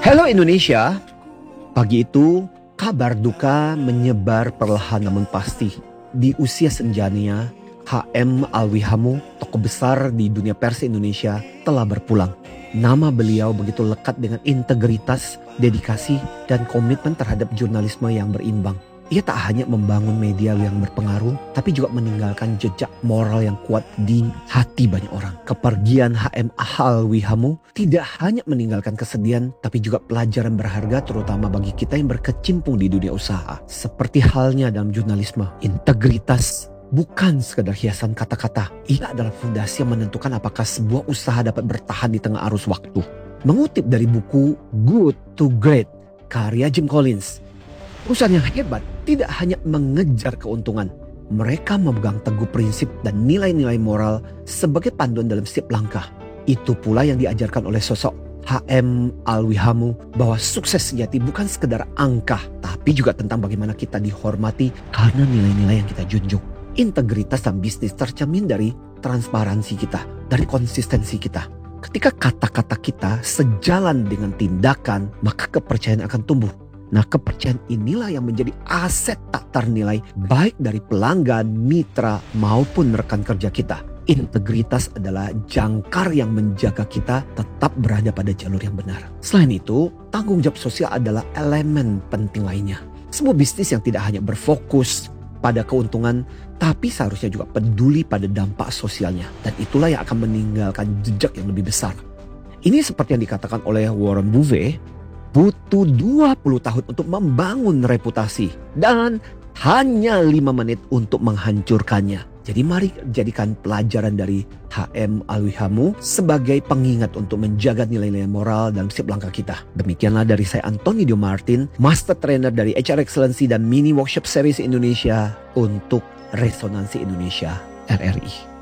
Hello Indonesia, pagi itu kabar duka menyebar perlahan namun pasti. Di usia senjanya, HM Alwi-Hamu, tokoh besar di dunia pers Indonesia, telah berpulang. Nama beliau begitu lekat dengan integritas, dedikasi, dan komitmen terhadap jurnalisme yang berimbang. Ia tak hanya membangun media yang berpengaruh, tapi juga meninggalkan jejak moral yang kuat di hati banyak orang. Kepergian HM Alwi-Hamu tidak hanya meninggalkan kesedihan, tapi juga pelajaran berharga terutama bagi kita yang berkecimpung di dunia usaha. Seperti halnya dalam jurnalisme, integritas bukan sekadar hiasan kata-kata. Ia adalah fondasi yang menentukan apakah sebuah usaha dapat bertahan di tengah arus waktu. Mengutip dari buku Good to Great, karya Jim Collins, perusahaan yang hebat tidak hanya mengejar keuntungan. Mereka memegang teguh prinsip dan nilai-nilai moral sebagai panduan dalam setiap langkah. Itu pula yang diajarkan oleh sosok HM Alwi-Hamu, bahwa sukses sejati bukan sekedar angka, tapi juga tentang bagaimana kita dihormati karena nilai-nilai yang kita junjung. Integritas dalam bisnis tercermin dari transparansi kita, dari konsistensi kita. Ketika kata-kata kita sejalan dengan tindakan, maka kepercayaan akan tumbuh. Nah, kepercayaan inilah yang menjadi aset tak ternilai baik dari pelanggan, mitra, maupun rekan kerja kita. Integritas adalah jangkar yang menjaga kita tetap berada pada jalur yang benar. Selain itu, tanggung jawab sosial adalah elemen penting lainnya. Sebuah bisnis yang tidak hanya berfokus pada keuntungan, tapi seharusnya juga peduli pada dampak sosialnya. Dan itulah yang akan meninggalkan jejak yang lebih besar. Ini seperti yang dikatakan oleh Warren Buffett, butuh 20 tahun untuk membangun reputasi dan hanya 5 menit untuk menghancurkannya. Jadi mari jadikan pelajaran dari HM Alwi-Hamu sebagai pengingat untuk menjaga nilai-nilai moral dalam setiap langkah kita. Demikianlah dari saya Anthony Dio Martin, Master Trainer dari HR Excellency dan Mini Workshop Series Indonesia untuk Resonansi Indonesia RRI.